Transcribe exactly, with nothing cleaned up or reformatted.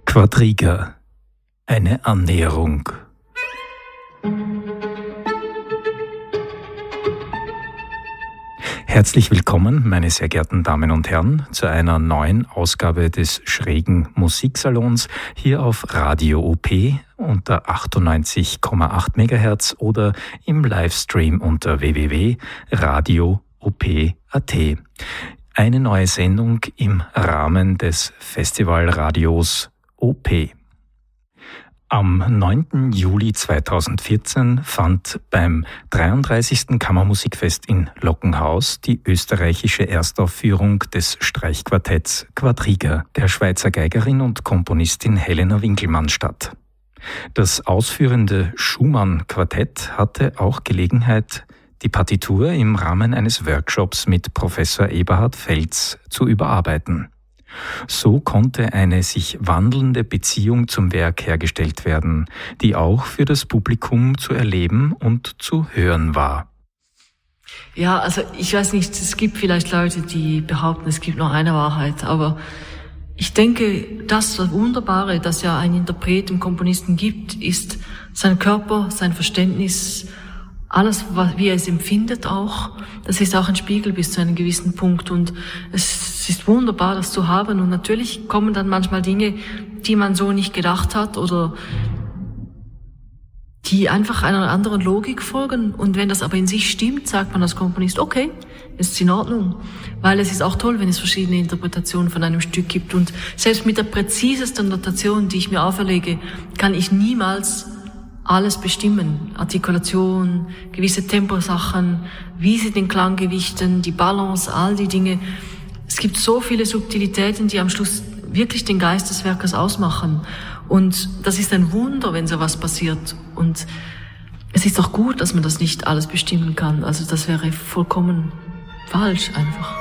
Quadriga. Eine Annäherung. Herzlich willkommen, meine sehr geehrten Damen und Herren, zu einer neuen Ausgabe des schrägen Musiksalons hier auf Radio O P unter achtundneunzig Komma acht Megahertz oder im Livestream unter w w w punkt radio o p punkt a t. Eine neue Sendung im Rahmen des Festivalradios O P. Am neunten Juli zweitausendvierzehn fand beim dreiunddreißigsten Kammermusikfest in Lockenhaus die österreichische Erstaufführung des Streichquartetts Quadriga der Schweizer Geigerin und Komponistin Helena Winkelmann statt. Das ausführende Schumann-Quartett hatte auch Gelegenheit, die Partitur im Rahmen eines Workshops mit Professor Eberhard Feltz zu überarbeiten. So konnte eine sich wandelnde Beziehung zum Werk hergestellt werden, die auch für das Publikum zu erleben und zu hören war. Ja, also ich weiß nicht, es gibt vielleicht Leute, die behaupten, es gibt nur eine Wahrheit, aber ich denke, das Wunderbare, das ja ein Interpret im Komponisten gibt, ist sein Körper, sein Verständnis, alles, wie er es empfindet auch, das ist auch ein Spiegel bis zu einem gewissen Punkt und es ist wunderbar, das zu haben und natürlich kommen dann manchmal Dinge, die man so nicht gedacht hat oder die einfach einer anderen Logik folgen und wenn das aber in sich stimmt, sagt man als Komponist, okay, es ist in Ordnung, weil es ist auch toll, wenn es verschiedene Interpretationen von einem Stück gibt und selbst mit der präzisesten Notation, die ich mir auferlege, kann ich niemals alles bestimmen. Artikulation, gewisse Temposachen, wie sie den Klang gewichten, die Balance, all die Dinge. Es gibt so viele Subtilitäten, die am Schluss wirklich den Geist des Werkes ausmachen. Und das ist ein Wunder, wenn sowas passiert. Und es ist auch gut, dass man das nicht alles bestimmen kann. Also das wäre vollkommen falsch einfach.